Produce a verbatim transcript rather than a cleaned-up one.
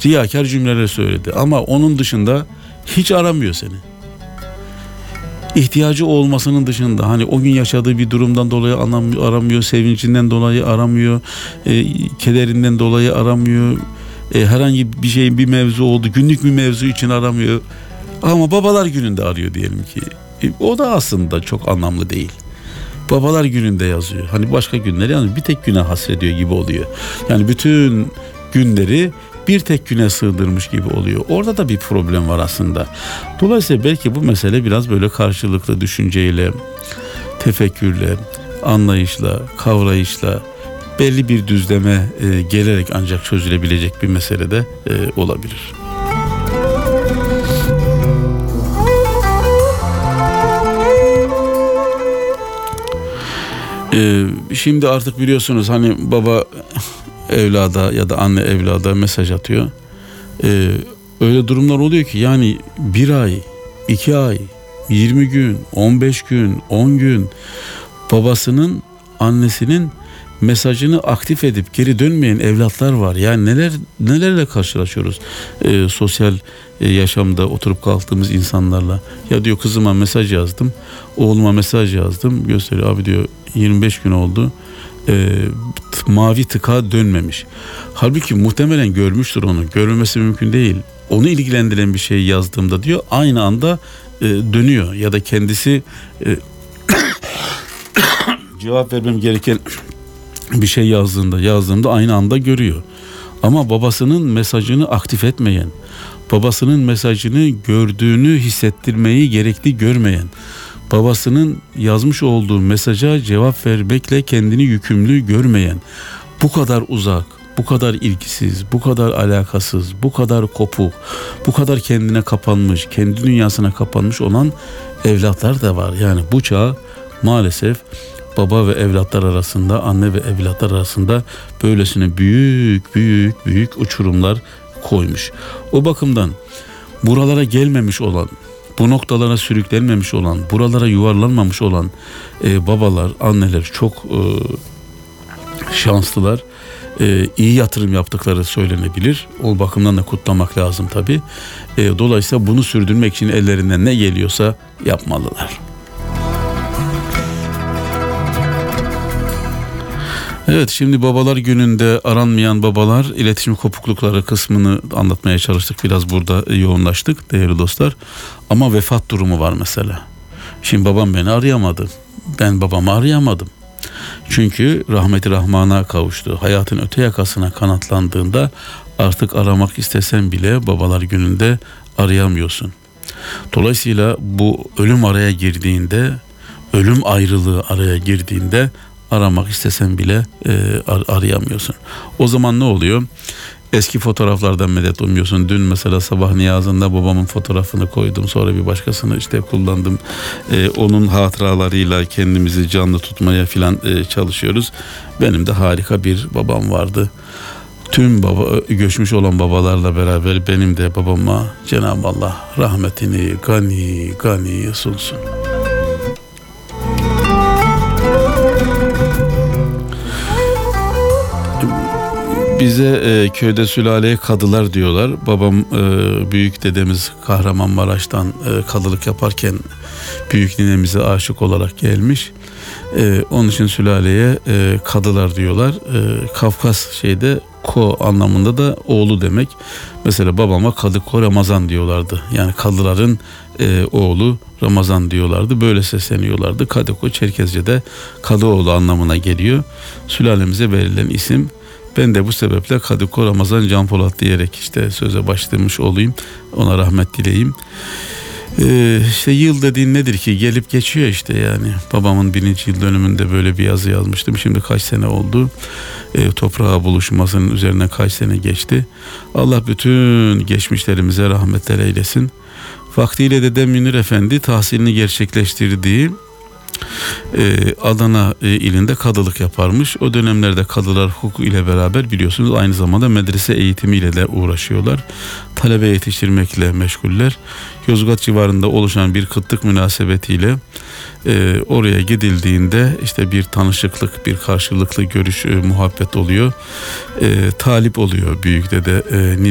riyakar cümleler söyledi. Ama onun dışında hiç aramıyor seni. İhtiyacı olmasının dışında, hani o gün yaşadığı bir durumdan dolayı aramıyor, sevincinden dolayı aramıyor, e, kederinden dolayı aramıyor, e, herhangi bir şey, bir mevzu oldu, günlük bir mevzu için aramıyor. Ama babalar gününde arıyor diyelim ki. E, o da aslında çok anlamlı değil. Babalar gününde yazıyor. Hani başka günleri yani bir tek güne hasrediyor gibi oluyor. Yani bütün günleri bir tek güne sığdırmış gibi oluyor. Orada da bir problem var aslında. Dolayısıyla belki bu mesele biraz böyle karşılıklı düşünceyle, tefekkürle, anlayışla, kavrayışla, belli bir düzleme e, gelerek ancak çözülebilecek bir mesele de e, olabilir. Ee, şimdi artık biliyorsunuz hani baba evlada ya da anne evlada mesaj atıyor. Ee, öyle durumlar oluyor ki yani bir ay, iki ay, yirmi gün, on beş gün, on gün babasının, annesinin mesajını aktif edip geri dönmeyen evlatlar var. Yani neler nelerle karşılaşıyoruz ee, sosyal e, yaşamda oturup kalktığımız insanlarla. Ya diyor kızıma mesaj yazdım, oğluma mesaj yazdım, gösteriyor abi diyor yirmi beş gün oldu. E, mavi tıka dönmemiş. Halbuki muhtemelen görmüştür onu. Görmemesi mümkün değil. Onu ilgilendiren bir şey yazdığımda diyor aynı anda e, dönüyor ya da kendisi e, cevap vermem gereken bir şey yazdığında yazdığımda aynı anda görüyor. Ama babasının mesajını aktif etmeyen, babasının mesajını gördüğünü hissettirmeyi gerekli görmeyen, babasının yazmış olduğu mesaja cevap vermekle kendini yükümlü görmeyen, bu kadar uzak, bu kadar ilgisiz, bu kadar alakasız, bu kadar kopuk, bu kadar kendine kapanmış, kendi dünyasına kapanmış olan evlatlar da var. Yani bu çağ maalesef baba ve evlatlar arasında, anne ve evlatlar arasında böylesine büyük büyük büyük uçurumlar koymuş. O bakımdan buralara gelmemiş olan, bu noktalara sürüklenmemiş olan, buralara yuvarlanmamış olan e, babalar, anneler çok e, şanslılar. E, iyi yatırım yaptıkları söylenebilir. O bakımdan da kutlamak lazım tabii. E, dolayısıyla bunu sürdürmek için ellerinden ne geliyorsa yapmalılar. Evet, şimdi babalar gününde aranmayan babalar, iletişim kopuklukları kısmını anlatmaya çalıştık. Biraz burada yoğunlaştık değerli dostlar. Ama vefat durumu var mesela. Şimdi babam beni arayamadı. Ben babamı arayamadım. Çünkü rahmeti rahmana kavuştu. Hayatın öte yakasına kanatlandığında artık aramak istesen bile babalar gününde arayamıyorsun. Dolayısıyla bu ölüm araya girdiğinde, ölüm ayrılığı araya girdiğinde aramak istesen bile e, ar- arayamıyorsun. O zaman ne oluyor? Eski fotoğraflardan medet umuyorsun. Dün mesela sabah niyazında babamın fotoğrafını koydum. Sonra bir başkasını işte kullandım. E, onun hatıralarıyla kendimizi canlı tutmaya filan e, çalışıyoruz. Benim de harika bir babam vardı. Tüm baba, göçmüş olan babalarla beraber benim de babama Cenab-ı Allah rahmetini gani gani sunsun. Bize e, köyde sülaleye kadılar diyorlar. Babam e, büyük dedemiz Kahramanmaraş'tan e, kadılık yaparken büyük ninemize aşık olarak gelmiş. E, onun için sülaleye e, kadılar diyorlar. E, Kafkas şeyde ko anlamında da oğlu demek. Mesela babama Kadıko Ramazan diyorlardı. Yani kadıların e, oğlu Ramazan diyorlardı. Böyle sesleniyorlardı. Kadıko Çerkezce'de Kadıoğlu anlamına geliyor. Sülalemize verilen isim. Ben de bu sebeple Kadıko Ramazan Can Polat diyerek işte söze başlamış olayım. Ona rahmet dileyim. Ee, işte yıl dediğin nedir ki? Gelip geçiyor işte yani. Babamın birinci yıl dönümünde böyle bir yazı yazmıştım. Şimdi kaç sene oldu? Ee, toprağa buluşmasının üzerine kaç sene geçti? Allah bütün geçmişlerimize rahmetler eylesin. Vaktiyle dedem Münir Efendi tahsilini gerçekleştirdiği Ee, Adana e, ilinde kadılık yaparmış. O dönemlerde kadılar hukuk ile beraber biliyorsunuz aynı zamanda medrese eğitimiyle de uğraşıyorlar. Talebe yetiştirmekle meşguller. Yozgat civarında oluşan bir kıtlık münasebetiyle e, oraya gidildiğinde işte bir tanışıklık, bir karşılıklı görüş, e, muhabbet oluyor. E, talip oluyor büyük dede e,